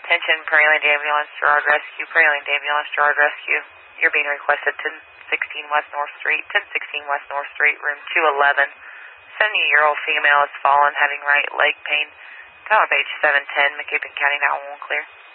Attention, Prairie Land Ambulance, Gerard Rescue, Prairie Land Ambulance, Gerard Rescue. You're being requested 1016 West North Street, 1016 West North Street, room 211. 70-year-old female has fallen, having right leg pain. Tower page 710, McCapen County 911 clear.